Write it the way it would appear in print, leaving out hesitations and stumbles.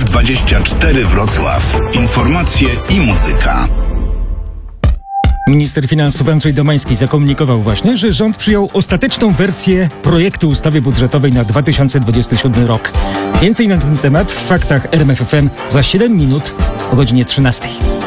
24 Wrocław. Informacje i muzyka. Minister finansów Andrzej Domański zakomunikował właśnie, że rząd przyjął ostateczną wersję projektu ustawy budżetowej na 2027 rok. Więcej na ten temat w faktach RMF FM za 7 minut o godzinie 13.